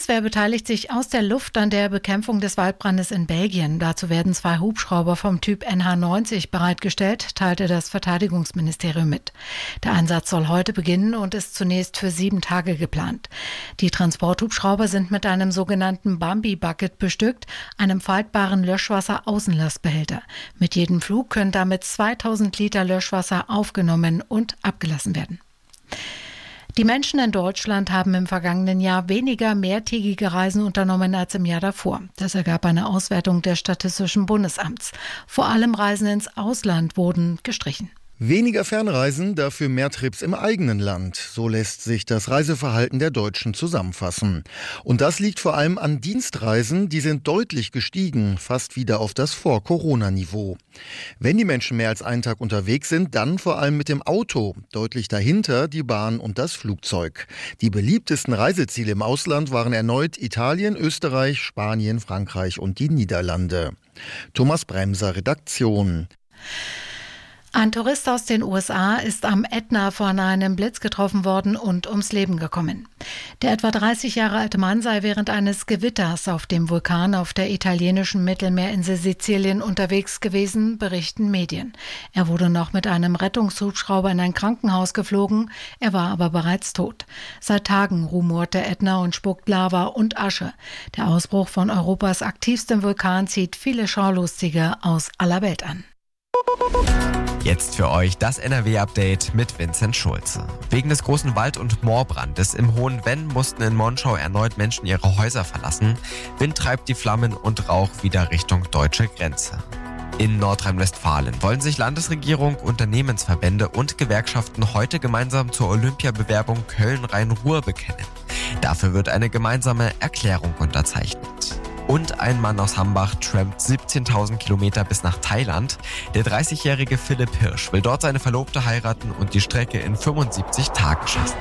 Bundeswehr beteiligt sich aus der Luft an der Bekämpfung des Waldbrandes in Belgien. Dazu werden 2 Hubschrauber vom Typ NH90 bereitgestellt, teilte das Verteidigungsministerium mit. Der Einsatz soll heute beginnen und ist zunächst für 7 Tage geplant. Die Transporthubschrauber sind mit einem sogenannten Bambi-Bucket bestückt, einem faltbaren Löschwasser-Außenlastbehälter. Mit jedem Flug können damit 2000 Liter Löschwasser aufgenommen und abgelassen werden. Die Menschen in Deutschland haben im vergangenen Jahr weniger mehrtägige Reisen unternommen als im Jahr davor. Das ergab eine Auswertung des Statistischen Bundesamts. Vor allem Reisen ins Ausland wurden gestrichen. Weniger Fernreisen, dafür mehr Trips im eigenen Land. So lässt sich das Reiseverhalten der Deutschen zusammenfassen. Und das liegt vor allem an Dienstreisen, die sind deutlich gestiegen, fast wieder auf das Vor-Corona-Niveau. Wenn die Menschen mehr als einen Tag unterwegs sind, dann vor allem mit dem Auto. Deutlich dahinter die Bahn und das Flugzeug. Die beliebtesten Reiseziele im Ausland waren erneut Italien, Österreich, Spanien, Frankreich und die Niederlande. Thomas Bremser, Redaktion. Ein Tourist aus den USA ist am Ätna von einem Blitz getroffen worden und ums Leben gekommen. Der etwa 30 Jahre alte Mann sei während eines Gewitters auf dem Vulkan auf der italienischen Mittelmeerinsel Sizilien unterwegs gewesen, berichten Medien. Er wurde noch mit einem Rettungshubschrauber in ein Krankenhaus geflogen, er war aber bereits tot. Seit Tagen rumort der Ätna und spuckt Lava und Asche. Der Ausbruch von Europas aktivstem Vulkan zieht viele Schaulustige aus aller Welt an. Jetzt für euch das NRW-Update mit Vincent Schulze. Wegen des großen Wald- und Moorbrandes im Hohen Venn mussten in Monschau erneut Menschen ihre Häuser verlassen. Wind treibt die Flammen und Rauch wieder Richtung deutsche Grenze. In Nordrhein-Westfalen wollen sich Landesregierung, Unternehmensverbände und Gewerkschaften heute gemeinsam zur Olympiabewerbung Köln-Rhein-Ruhr bekennen. Dafür wird eine gemeinsame Erklärung unterzeichnet. Und ein Mann aus Hambach trampt 17.000 Kilometer bis nach Thailand. Der 30-jährige Philipp Hirsch will dort seine Verlobte heiraten und die Strecke in 75 Tagen schaffen.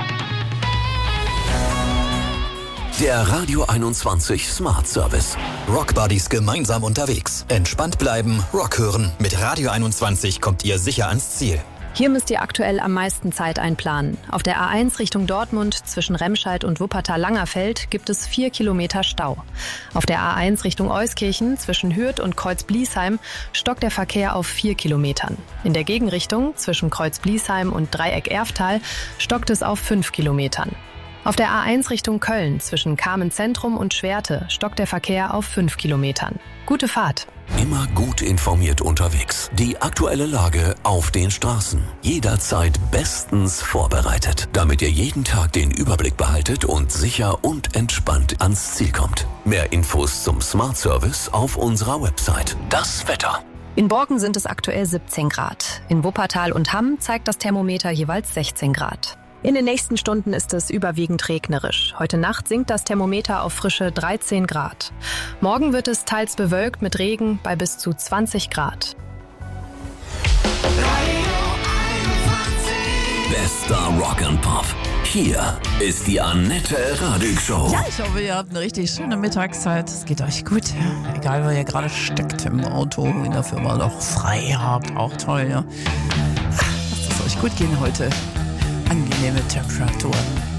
Der Radio 21 Smart Service. Rock Buddies gemeinsam unterwegs. Entspannt bleiben, Rock hören. Mit Radio 21 kommt ihr sicher ans Ziel. Hier müsst ihr aktuell am meisten Zeit einplanen. Auf der A1 Richtung Dortmund zwischen Remscheid und Wuppertal-Langerfeld gibt es 4 Kilometer Stau. Auf der A1 Richtung Euskirchen zwischen Hürth und Kreuz-Bliesheim stockt der Verkehr auf 4 Kilometern. In der Gegenrichtung zwischen Kreuz-Bliesheim und Dreieck-Erftal stockt es auf 5 Kilometern. Auf der A1 Richtung Köln zwischen Kamen-Zentrum und Schwerte stockt der Verkehr auf 5 Kilometern. Gute Fahrt! Immer gut informiert unterwegs. Die aktuelle Lage auf den Straßen. Jederzeit bestens vorbereitet, damit ihr jeden Tag den Überblick behaltet und sicher und entspannt ans Ziel kommt. Mehr Infos zum Smart Service auf unserer Website. Das Wetter. In Borken sind es aktuell 17 Grad. In Wuppertal und Hamm zeigt das Thermometer jeweils 16 Grad. In den nächsten Stunden ist es überwiegend regnerisch. Heute Nacht sinkt das Thermometer auf frische 13 Grad. Morgen wird es teils bewölkt mit Regen bei bis zu 20 Grad. Bester Rock and Pop. Hier ist die Annette Radig Show. Ja, ich hoffe, ihr habt eine richtig schöne Mittagszeit. Es geht euch gut. Ja? Egal, wo ihr gerade steckt, im Auto, in der Firma noch frei habt. Auch toll, ja. Lasst es euch gut gehen heute. Angenehme Temperaturen.